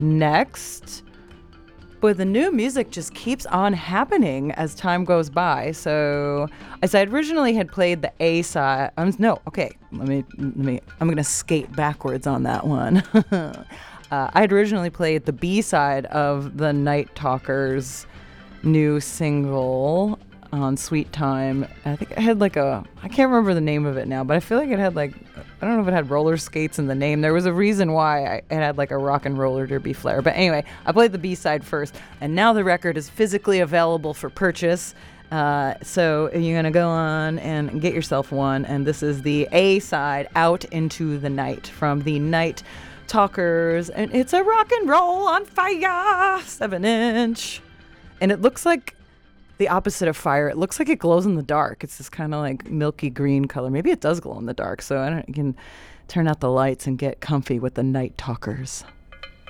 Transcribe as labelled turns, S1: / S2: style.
S1: next. But the new music just keeps on happening as time goes by. So, as I originally had played the A side, I'm gonna skate backwards on that one. I had originally played the B side of the Night Talkers' new single on Sweet Time. I think it had I can't remember the name of it now, but I feel like it had I don't know if it had roller skates in the name. There was a reason why it had a rock and roller derby flair. But anyway, I played the B-side first, and now the record is physically available for purchase. So you're going to go on and get yourself one, and this is the A-side, Out Into the Night, from the Night Talkers, and it's a rock and roll on fire 7-inch. And it looks like the opposite of fire. It looks like it glows in the dark. It's this kind of milky green color. Maybe it does glow in the dark. So you can turn out the lights and get comfy with the Night Talkers.